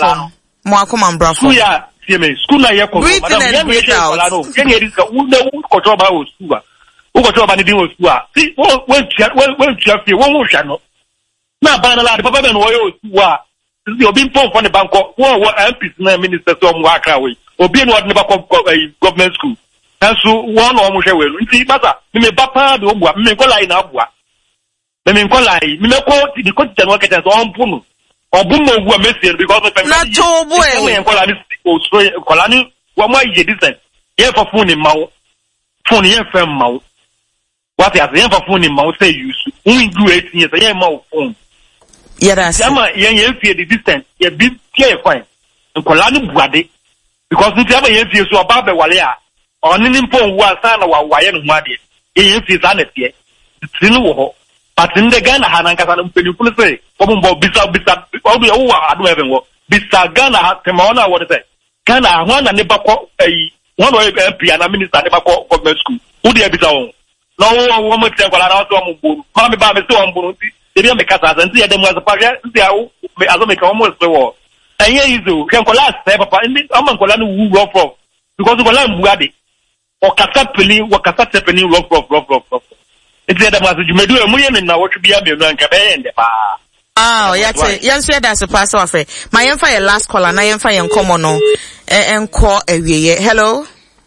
Mwako mambrafo. School ya CMA. School na ye ko. Madam, ye me say kola no. Ye ni risk wo ko to ba o school. Wo ko to ba ni din o school. See, when fie, wo hwa no. Na ba na la de papa be no wo yo school. See, obi pon for the bank. Wo MPs na minister so mo aka we. Obi no de ba government school. Nanso wo no mo hwe we. Nti basa, me papa de obua, me ko lai na abua. Me ko lai, me ko di ko tano ka tan so onpunu. Obumo wu amesi because of na to boy me ko la ni o so ko la ni wo ma ye decent. Ye for phone mawo. Phone ye fem mawo. What ya ye for phone mawo say use. We do 18 years ye mawo phone. Yeah, that's Sama ye fie the distance. Ye bi tie fine. Ko la ni buade. Because nti aba ye fie so oba be wale a. Oni ni mpon wu asa na wa ye no ade. Ye fie sa na tie. Tinu wo ho. But in the Ghana Hanankasa Penipul say, Obumbo Bisa, Obi, I do have Bisa Ghana, Temona, what is it? Ghana, one and never call a one way MP and a minister never call government school. Who did Bisa? No woman said, well, I also Mammy Baba so on Burundi, they didn't make us and see them as a packet, see how I don't make almost the war. And here is you can call us, Papa, and I'm going to rough off because of a lamb ready or Casapini, what Casapini rough. It's the master you may do a million now what should be a million and oh, yes, that's a pass off. My empire last call and I am fire and common no and call a hello.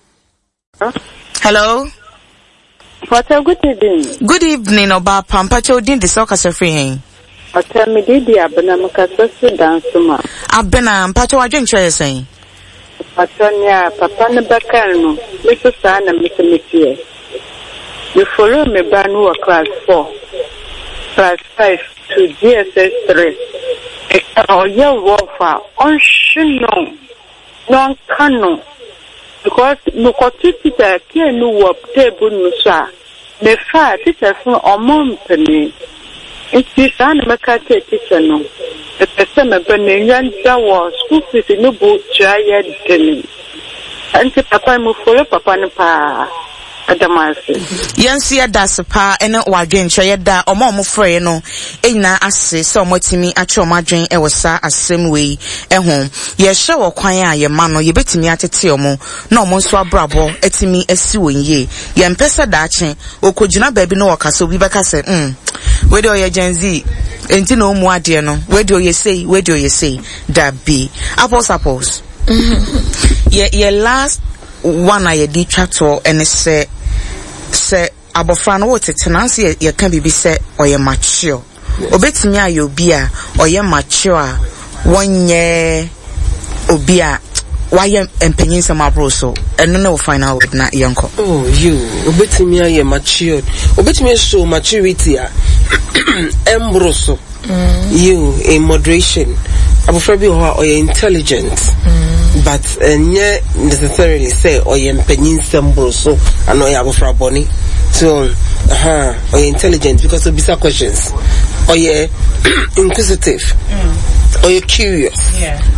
Hello. What a good evening. Good evening, Oba Pampacho din the soccer free. Tell me, did the Abena dance to ma? Abena, Pacho, I drink tray saying. Patonia, Papa Nabacano, Mr. San and Mr. Monsieur. You follow me by new class 4, class 5 to GSS 3. Oh, your warfare, on Shino, non canon. Because no cotitica can no work table nusa. The fire teacher from a mountain. It's this animacate teacher no. The person of Benin was school fees in no boat giant telling. And the papa move for papa and pa. Yansi that's a pa and wadrin chayada or more frey no ena assist so motimi at your madrin e was sa as same way e home ye show kwanya ye mano ye betimi atetiomo no mo so abrabo etimi asiwon ye ye mpesa dache okojuna baby no wakaso bi beka se we do ye Gen Z enti no mu ade no we do ye say that be apples ye last one I did chat and say abofrano what it nancy ye can be say or ye mature obetimi ayo bia or ye mature 1 year obia why empenyin some abroso and no final word na yanko you obetimi aye matured obetimi show maturity embroso you in moderation abofra bi or intelligent but nye necessarily say or empenyin sembroso and or abofra boni so or intelligent because of bisa questions or you inquisitive or you curious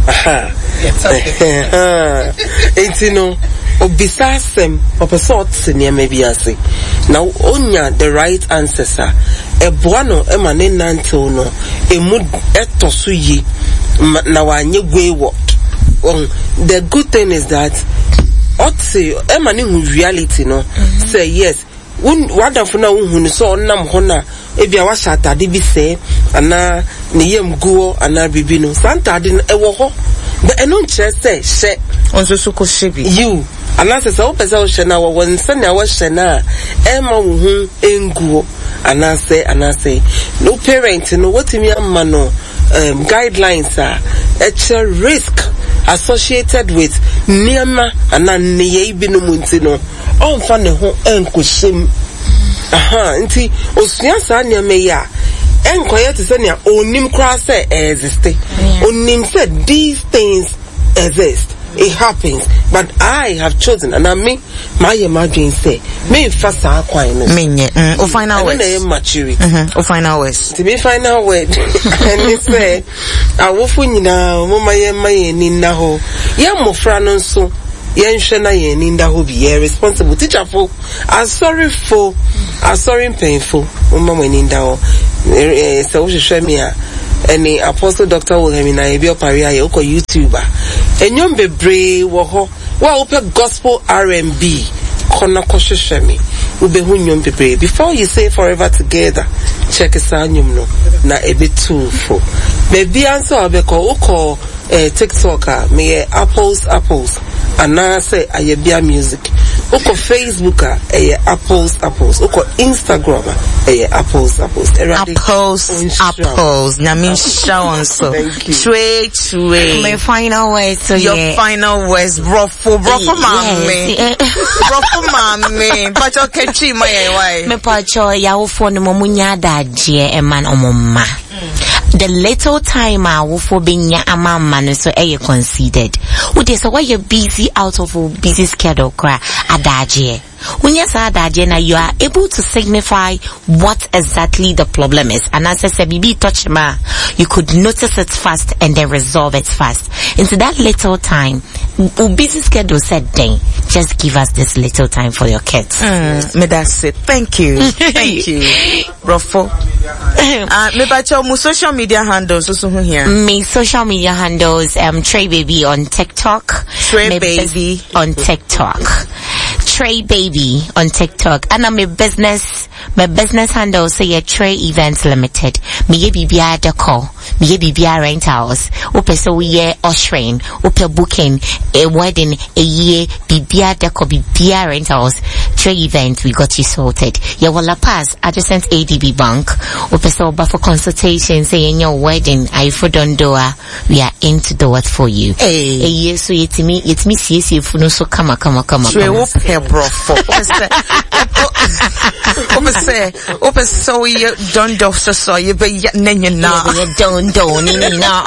it's you know obisa sem opesot near maybe ase now onya the right answers are e boano e mane nanto no e mu etoso yi na wanye wayward. The good thing is that otse e mane hu reality no say yes wonderful na hu so nam hona e bia wa shata de bi say ana ne yem guo ana bibi no santa de e wo ho but e no nche say she onso so ko shebi you anase so pesa o shena wo wonse na wo shena e ma wo hu enguo anase no parent no wotimi amma no guidelines are it's a risk associated with niama ananiye ibinu munti no on fa ne ho enkoshim nti osua sa niama ya enkoye to say na onim kra say exist onim say these things exist. It happens, but I have chosen, and I mean, my imagine say, me first I quite mean, final words. Maturity. Final words. To be final word, and they say, I will find now, Mama, my ninda ho, Yamo Franon so, Yen Shana Ninda ho be responsible teacher for, I'm sorry painful, Mama Ninda ho, so she show me any Apostle Dr. Wilhelmina Ebio Paria Yoko YouTuber. Enyom bebre wo ho wa ope gospel R&B kona kosheshemi ubehu nyom bebre. Before you say forever together, check isa nyom no na ebe too fo. Baby answer abeko uko TikToker me apples and now say ayebia music. Uko Facebook apples uko Instagram apples Namin show so twe my final words so your final words brofo mami but okay chi my why me pacho ya wo fo no munya daje e man omomma. The little time I for being ya man so considered. So why you're busy out of a busy schedule cry adaje. When you say adaje now you are able to signify what exactly the problem is. And as I said, baby touch ma, you could notice it fast and then resolve it fast. Into that little time, busy schedule said dang, just give us this little time for your kids. Me that's it. Thank you. Thank you. Rofo. Me bacho mu social media handles also here. Me social media handles Trey Baby on TikTok. Trey Baby on TikTok. Trey Baby on TikTok. And my business handle say Trey Events Limited. Me ye bibia decor. Me ye bibia rentals. Ope so we ye ushering. Ope booking a wedding a year bibia decor bibia rentals. Trey Events we got you sorted. Ya wala pass adjacent ADB Bank. Ope so for consultation say in your wedding I for don't do we are in to do it for you. Hey. A year so it's me see if no so come. Trey brofo. Ope so you don't do so you be nenya na. You don't ni na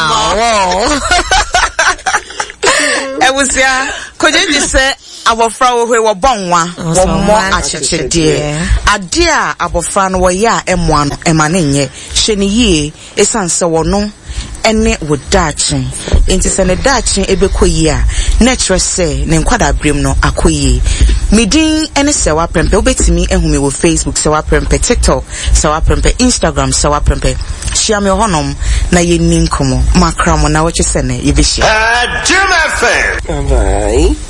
I was could you just say abofra wo we wo bonwa wo mo achechede adea abofra no wo ya emwa no emane nye hwe ne yie esanse wo no ene wo dachi enti se ne dachi ebekoyi a natural say ne nkwada brem no akoyi midin ene sewa prempe obetimi ehumi wo Facebook sewa prempe TikTok sewa prempe Instagram sewa prempe share me honom na ye ninkomo makramo na wo chese ne ye be share Jim FM. Bye.